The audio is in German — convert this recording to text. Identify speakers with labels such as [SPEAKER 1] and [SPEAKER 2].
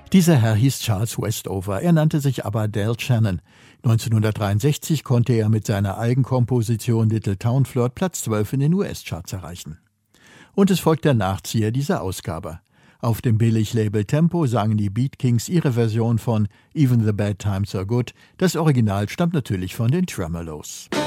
[SPEAKER 1] Dieser Herr hieß Charles Westover, er nannte sich aber Del Shannon. 1963 konnte er mit seiner Eigenkomposition Little Town Flirt Platz 12 in den US-Charts erreichen. Und es folgt der Nachzieher dieser Ausgabe. Auf dem Billiglabel Tempo sangen die Beat Kings ihre Version von Even the Bad Times Are Good. Das Original stammt natürlich von den Tremeloes.